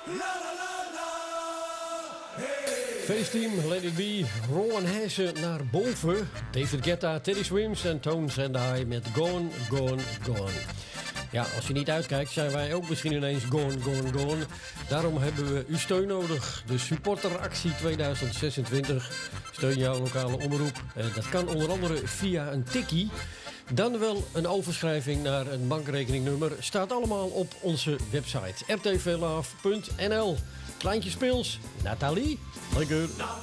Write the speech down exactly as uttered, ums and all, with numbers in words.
Feestteam, Let It Be, Rowan Hesse naar boven. David Guetta, Teddy Swims en Tones and I met Gone, Gone, Gone. Ja, als je niet uitkijkt zijn wij ook misschien ineens gone, gone, gone. Daarom hebben we uw steun nodig. De supporteractie tweeduizend zesentwintig. Steun jouw lokale omroep. Dat kan onder andere via een tikkie. Dan wel een overschrijving naar een bankrekeningnummer. Staat allemaal op onze website r t v love punt n l. Kleintje speels, Nathalie. Lekker.